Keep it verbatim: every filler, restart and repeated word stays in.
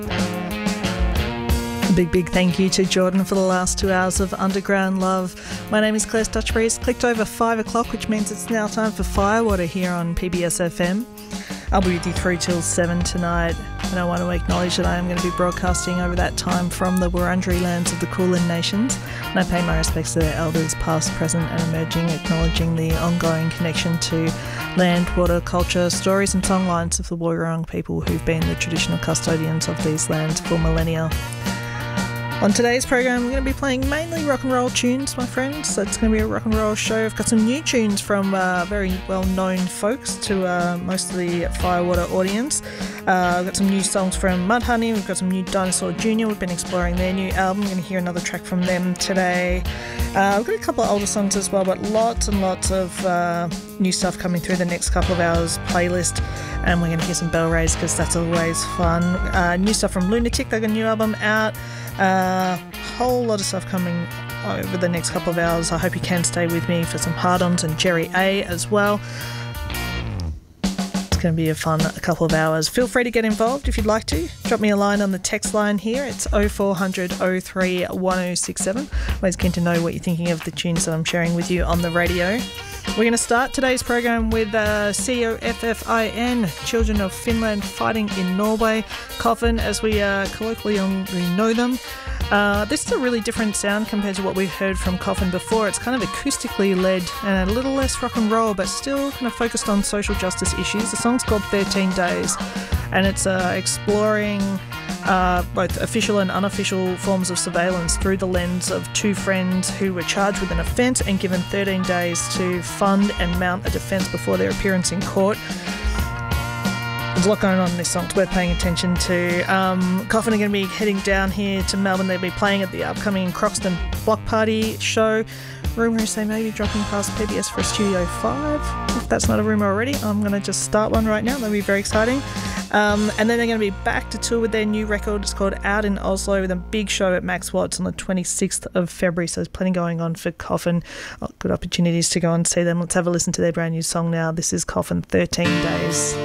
A big, big thank you to Jordan for the last two hours of Underground Love. My name is Claire Dutchbury. It's clicked over five o'clock, which means it's now time for Firewater here on P B S F M. I'll be with you through till seven tonight, and I want to acknowledge that I am going to be broadcasting over that time from the Wurundjeri lands of the Kulin Nations, and I pay my respects to their elders, past, present and emerging, acknowledging the ongoing connection to land, water, culture, stories and songlines of the Woiwurrung people who've been the traditional custodians of these lands for millennia. On today's program, we're going to be playing mainly rock and roll tunes, my friends. So it's going to be a rock and roll show. I've got some new tunes from uh, very well-known folks to uh, most of the Firewater audience. Uh, I've got some new songs from Mudhoney. We've got some new Dinosaur Junior We've been exploring their new album. We're going to hear another track from them today. Uh, we've got a couple of older songs as well, but lots and lots of uh, new stuff coming through the next couple of hours playlist. And we're going to hear some Bell Rays because that's always fun. Uh, new stuff from Lunatic. They've got a new album out. A uh, whole lot of stuff coming over the next couple of hours. I hope you can stay with me for some Hard-Ons and Jerry A as well. It's going to be a fun a couple of hours. Feel free to get involved if you'd like to. Drop me a line on the text line here. It's oh four hundred oh three one oh six seven. Always keen to know what you're thinking of the tunes that I'm sharing with you on the radio. We're going to start today's program with uh, C O F F I N, Children of Finland Fighting in Norway, Coffin as we uh, colloquially know them. Uh, this is a really different sound compared to what we've heard from Coffin before. It's kind of acoustically led and a little less rock and roll, but still kind of focused on social justice issues. The song's called thirteen days, and it's uh, exploring Uh, both official and unofficial forms of surveillance through the lens of two friends who were charged with an offence and given thirteen days to fund and mount a defence before their appearance in court. There's a lot going on in this song. It's worth paying attention to. Um, Coffin are going to be heading down here to Melbourne. They'll be playing at the upcoming Croxton Block Party show. Rumours they may be dropping past P B S for a Studio five. If that's not a rumour already, I'm going to just start one right now. That'll be very exciting. Um, and then they're going to be back to tour with their new record. It's called Out in Oslo, with a big show at Max Watts on the twenty-sixth of February. So there's plenty going on for Coffin. Oh, good opportunities to go and see them. Let's have a listen to their brand new song now. This is Coffin, thirteen days.